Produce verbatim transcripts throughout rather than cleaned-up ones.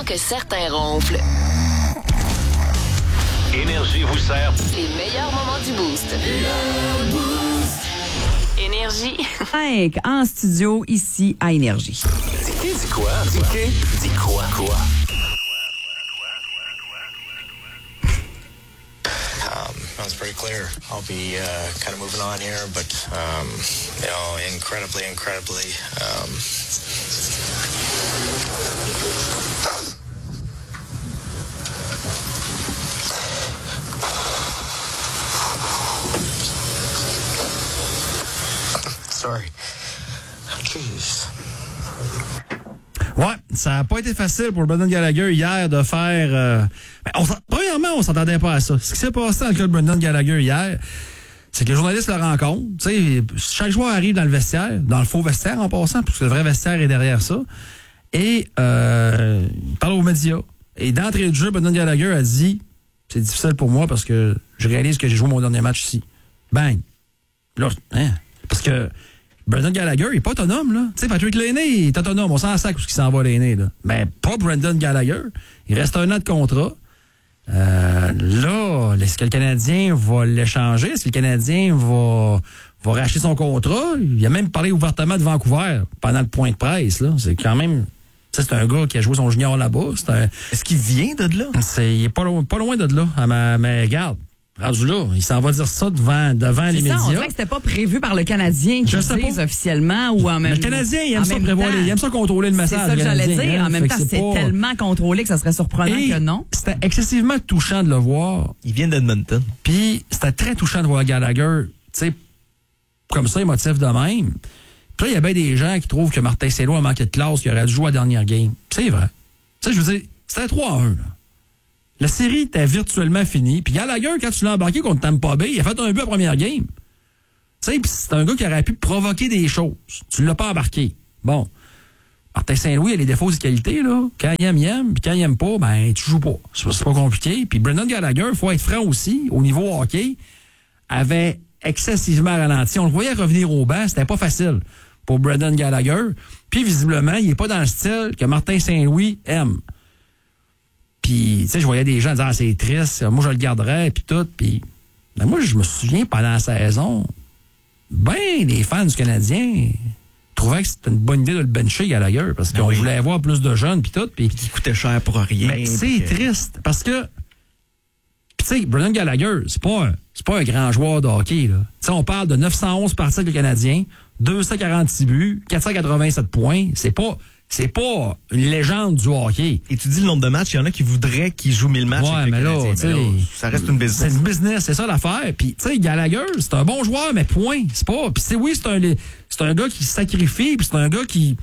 que certains ronflent. Énergie vous sert Les meilleurs moments du Boost. Énergie. cinq en studio ici à Énergie. Dis dis quoi? Dis que? Dis quoi? Quoi? Um, that's pretty clear. I'll be uh, kind of moving on here, but um, you know, incredibly, incredibly. Um, sorry. Jeez. Ouais, ça n'a pas été facile pour Brendan Gallagher hier de faire... Euh, ben on premièrement, on s'attendait pas à ça. Ce qui s'est passé dans le cas de Brendan Gallagher hier, c'est que les journalistes le rencontrent. Tu sais, chaque joueur arrive dans le vestiaire, dans le faux vestiaire en passant, puisque le vrai vestiaire est derrière ça. Et euh, il parle aux médias. Et d'entrée de jeu, Brendan Gallagher a dit « C'est difficile pour moi parce que je réalise que j'ai joué mon dernier match ici. » Bang! Là, hein? Parce que... Brendan Gallagher, il est pas autonome, là. Tu sais, Patrick Laine, il est autonome. On s'en sac où il s'en va, Laine, là. Mais pas Brendan Gallagher. Il reste un an de contrat. Euh, là, est-ce que le Canadien va l'échanger? Est-ce que le Canadien va, va racheter son contrat? Il a même parlé ouvertement de Vancouver pendant le point de presse, là. C'est quand même... C'est un gars qui a joué son junior là-bas. C'est un... Est-ce qu'il vient de là? C'est, il est pas loin, pas loin de là. Mais, mais regarde. Rendu là, il s'en va dire ça devant, devant les ça, médias. On dirait que c'était pas prévu par le Canadien qui le dise officiellement ou en même temps. Le Canadien, il aime ça prévoir, il aime ça contrôler le message. C'est ça que j'allais dire. Hein? En même fait temps, c'est c'est pas... tellement contrôlé que ça serait surprenant Et que non. C'était excessivement touchant de le voir. Il vient d'Edmonton. Puis c'était très touchant de voir Gallagher, tu sais, comme ça, émotif de même. Puis là, il y a bien des gens qui trouvent que Martin Saint-Louis a manqué de classe, qu'il aurait dû jouer à la dernière game. C'est vrai. Tu sais, je veux dire, c'était trois à un, là. La série était virtuellement finie. Puis Gallagher, quand tu l'as embarqué contre Tampa Bay, il a fait un but à la première game. Tu sais, puis c'est un gars qui aurait pu provoquer des choses. Tu l'as pas embarqué. Bon. Martin Saint-Louis a les défauts et qualités, là. Quand il aime, il aime. Puis quand il aime pas, ben, tu joues pas. C'est, c'est pas compliqué. Puis Brendan Gallagher, il faut être franc aussi, au niveau hockey, avait excessivement ralenti. On le voyait revenir au banc. C'était pas facile pour Brendan Gallagher. Puis visiblement, il est pas dans le style que Martin Saint-Louis aime. Puis, tu sais, je voyais des gens dire ah, c'est triste, moi je le garderais, puis tout. Puis, ben moi, je me souviens pendant la saison, ben, les fans du Canadien trouvaient que c'était une bonne idée de le bencher Gallagher, parce qu'on oui. voulait avoir plus de jeunes, puis tout. Puis, qui coûtait cher pour rien. Mais c'est que... triste, parce que, tu sais, Brendan Gallagher, c'est pas un, c'est pas un grand joueur de hockey, là. Tu sais, on parle de neuf cent onze parties avec le Canadien, deux cent quarante-six buts, quatre cent quatre-vingt-sept points. C'est pas. C'est pas une légende du hockey. Et tu dis le nombre de matchs, il y en a qui voudraient qu'il joue mille matchs. Ouais, avec mais, le là, mais là, ça reste une business. C'est une business, c'est ça l'affaire. Puis, tu sais, Gallagher, c'est un bon joueur, mais point. C'est pas. Puis, c'est oui, c'est un, c'est un gars qui se sacrifie, puis c'est un gars qui.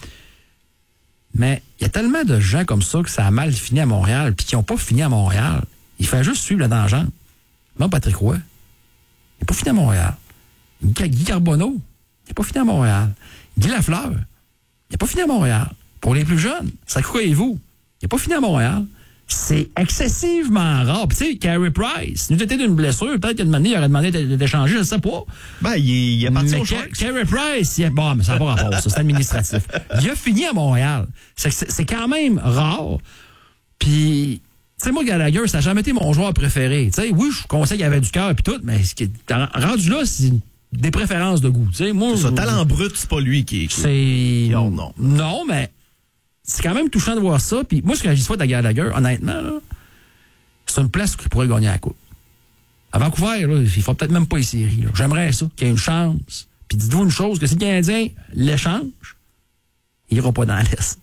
Mais il y a tellement de gens comme ça que ça a mal fini à Montréal, puis qui n'ont pas fini à Montréal. Il fait juste suivre la tangente. Même Patrick Roy. Il n'a pas fini à Montréal. Guy Carbonneau. Il n'a pas fini à Montréal. Guy Lafleur. Il n'a pas fini à Montréal. Pour les plus jeunes, ça croyez-vous? Il n'est pas fini à Montréal. C'est excessivement rare. Puis tu sais, Carey Price, il nous était d'une blessure, peut-être qu'une année, il aurait demandé d'échanger, je ne sais pas. Ben, il, il est parti au Ca- Carey Price, il a... bon, mais ça n'a pas rapport, ça, c'est administratif. Il a fini à Montréal. C'est, c'est, c'est quand même rare. Puis, tu sais, moi, Gallagher, ça n'a jamais été mon joueur préféré. Tu sais, oui, je pensais qu'il avait du cœur et tout, mais ce qui est rendu là, c'est des préférences de goût. Tu sais, moi, c'est ça, talent brut, c'est pas lui qui... qui... C'est... Non, non. Non, mais... C'est quand même touchant de voir ça. Puis moi, ce que je souhaite à Gallagher, honnêtement, là, c'est une place qui pourrait gagner la coupe. À Vancouver, là, il ne faut peut-être même pas les séries. Là. J'aimerais ça, qu'il y ait une chance. Puis dites-vous une chose, que si le Canadien l'échange, il n'ira pas dans l'Est.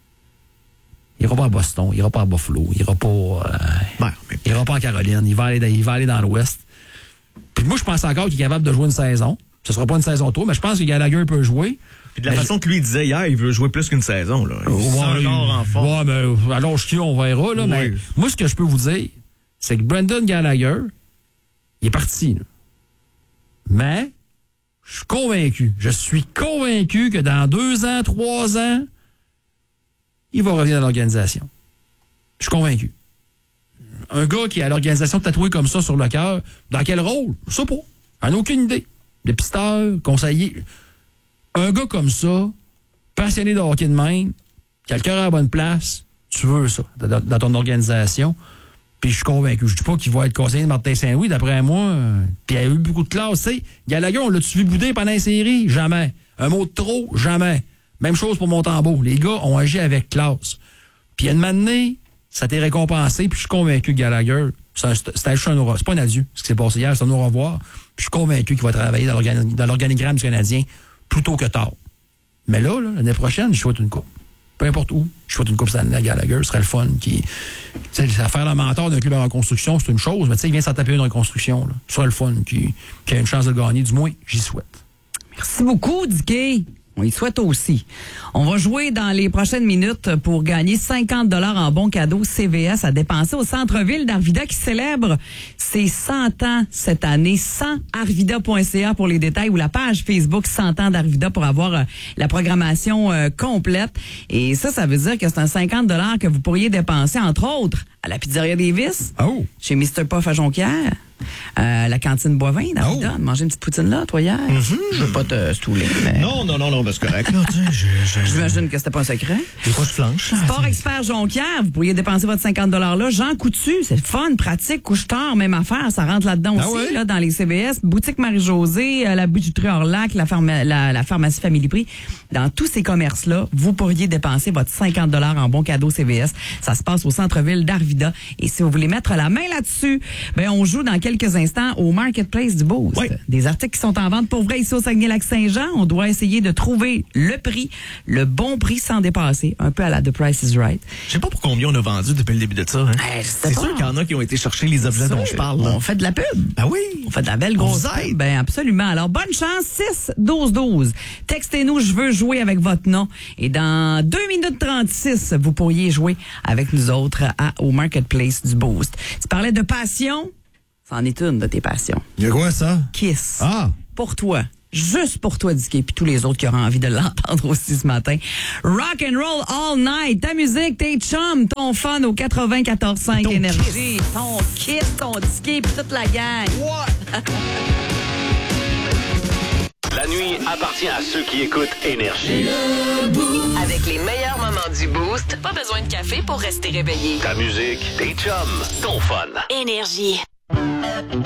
Il n'ira pas à Boston, il n'ira pas à Buffalo, il n'ira pas, euh, ben, mais... il ira pas en Caroline, il va aller dans, il va aller dans l'Ouest. Puis moi, je pense encore qu'il est capable de jouer une saison. Ce ne sera pas une saison trop, mais je pense que Gallagher peut jouer. Puis de la mais façon je... que lui disait hier, il veut jouer plus qu'une saison. Là. Il ouais, encore en forme. Ouais, mais alors je on verra. Là, oui. Mais moi, ce que je peux vous dire, c'est que Brendan Gallagher, il est parti. Là. Mais je suis convaincu. Je suis convaincu que dans deux ans, trois ans, il va revenir dans l'organisation. Je suis convaincu. Un gars qui a l'organisation tatouée comme ça sur le cœur, dans quel rôle? Je sais pas. J'en ai aucune idée. Dépisteur, conseiller... Un gars comme ça, passionné de hockey de même, qui a le cœur à la bonne place, tu veux ça dans, dans ton organisation. Puis je suis convaincu. Je dis pas qu'il va être conseiller de Martin Saint-Louis, d'après moi. Euh, puis il y a eu beaucoup de classe. Tu sais, Gallagher, on l'a-tu vu bouder pendant la série? Jamais. Un mot de trop? Jamais. Même chose pour Montembeault. Les gars ont agi avec classe. Puis il y a une matinée, ça t'est récompensé, puis je suis convaincu que Gallagher, c'est, c'est juste un au revoir. C'est pas un adieu, ce qui s'est passé hier, c'est un au revoir. Puis je suis convaincu qu'il va travailler dans, l'organi- dans l'organigramme du Canadien plus tôt que tard. Mais là, là l'année prochaine, je souhaite une coupe. Peu importe où, je souhaite une coupe Stanley à Gallagher, ce serait le fun. Qui, faire le mentor d'un club en reconstruction, c'est une chose, mais tu sais, il vient s'en taper une reconstruction. Là. Ce serait le fun, qui, qui a une chance de gagner, du moins, j'y souhaite. Merci beaucoup, Dicky. On y souhaite aussi. On va jouer dans les prochaines minutes pour gagner cinquante dollars en bons cadeaux C V S à dépenser au centre-ville d'Arvida qui célèbre ses cent ans cette année. cent arvida point c a pour les détails ou la page Facebook cent ans d'Arvida pour avoir euh, la programmation euh, complète. Et ça, ça veut dire que c'est un cinquante dollars que vous pourriez dépenser, entre autres, à la Pizzeria Davis, oh. chez mister Puff à Jonquière, euh, la cantine Boivin d'Arvida. Oh. Manger une petite poutine là, toi, hier. Mm-hmm. Je veux pas te stouler, mais... Non, non, non, non, ben c'est correct, là. Tu sais, je, je, J'imagine que c'était pas un secret. Des fois, je flanche. là. Sport Expert Jonquière, vous pourriez dépenser votre cinquante dollars là. Jean Coutu, c'est fun, pratique, couche-tard, même affaire, ça rentre là-dedans Ah aussi, ouais? là, dans les C B S. Boutique Marie-Josée, euh, la Bijouterie Orlac, la, pharma- la, la pharmacie Family Prix. Dans tous ces commerces-là, vous pourriez dépenser votre cinquante dollars en bons cadeaux C B S. Ça se passe au centre-ville d'Arvida. Et si vous voulez mettre la main là-dessus, ben on joue dans quelques instants au Marketplace du Boost. Oui. Des articles qui sont en vente pour vrai ici au Saguenay-Lac-Saint-Jean. On doit essayer de trouver le prix, le bon prix sans dépasser, un peu à la The Price is Right. Je sais pas pour combien on a vendu depuis le début de ça. Hein? Eh, je sais c'est pas. sûr qu'il y en a qui ont été chercher les objets dont je parle. Là. On fait de la pub. Ah oui? On fait de la belle grosse On vous aide. pub. Ben absolument. Alors, bonne chance. six douze douze. Textez-nous, je veux jouer avec votre nom. Et dans deux minutes trente-six, vous pourriez jouer avec nous autres à, au Marketplace du Boost. Tu parlais de passion. C'en est une de tes passions. Il y a quoi, ça? Kiss. Ah! Pour toi. Juste pour toi, Dicky, puis tous les autres qui auront envie de l'entendre aussi ce matin. Rock and roll all night. Ta musique, tes chums, ton fun au quatre-vingt-quatorze cinq Énergie. Ton Kiss, ton Dicky, puis toute la gang. La nuit appartient à ceux qui écoutent Énergie. Avec les meilleurs moments du Boost, pas besoin de café pour rester réveillé. Ta musique, tes chums, ton fun. Énergie.